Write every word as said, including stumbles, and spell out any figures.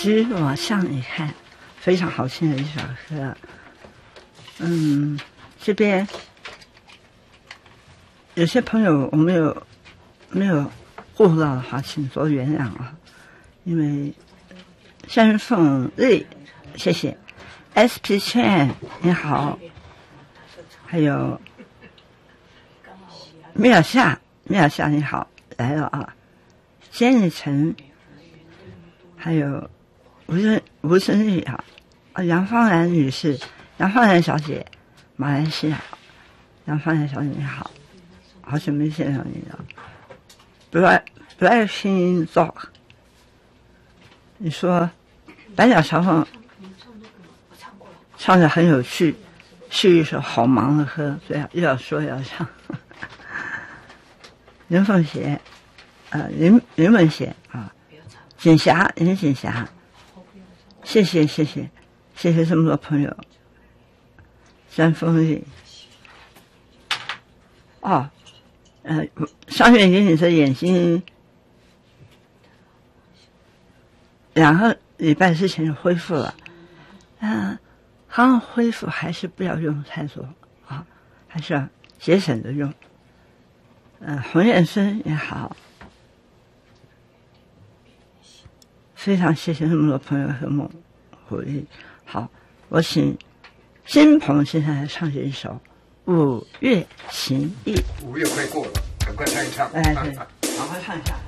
许我向你看，非常好听的一首歌。嗯，这边有些朋友我没有没有顾到的话，请多原谅啊，因为山凤瑞，谢谢 S P 圈你好，还有米尔夏，米尔夏你好来了啊，仙女城，还有吴生吴生玉啊，啊杨芳兰女士，杨芳兰小姐，马来西亚，杨芳兰小姐你好，好久没见到你了。Black Blackpink Dog， 你说白鸟小凤唱的很有趣，是一首好忙的歌，所以又要说要唱。林凤贤，呃，林林文贤啊，锦霞，林锦霞，谢谢谢谢谢谢这么多朋友。山峰丽，哦，呃，上月给你的眼睛两个礼拜之前就恢复了，嗯，刚恢复还是不要用太多啊，还是要节省的用。呃，洪彦生也好，非常谢谢那么多朋友和我鼓励。好，我请金鹏现在来唱这一首《五月情意》。 五月快过了，赶快唱一唱。 哎，对，好好唱一下。